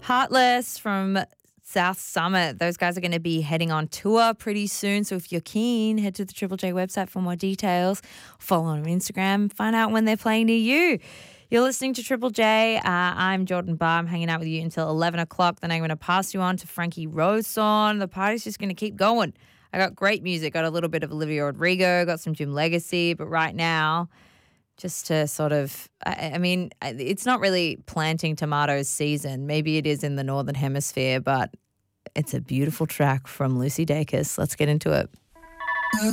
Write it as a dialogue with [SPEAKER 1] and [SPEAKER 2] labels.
[SPEAKER 1] Heartless from South Summit. Those guys are going to be heading on tour pretty soon. So if you're keen, head to the Triple J website for more details. Follow on Instagram. Find out when they're playing near you. You're listening to Triple J. I'm Jordan Barr. I'm hanging out with you until 11 o'clock. Then I'm going to pass you on to Frankie Roson. The party's just going to keep going. I got great music. Got a little bit of Olivia Rodrigo. Got some Jim Legacy. But right now, just to sort of, it's not really planting tomatoes season. Maybe it is in the Northern Hemisphere, but it's a beautiful track from Lucy Dacus. Let's get into it.